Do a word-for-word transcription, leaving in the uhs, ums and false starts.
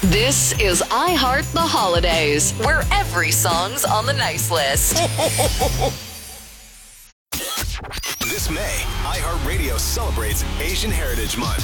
This is iHeart the Holidays, where every song's on the nice list. This May, iHeartRadio celebrates Asian Heritage Month.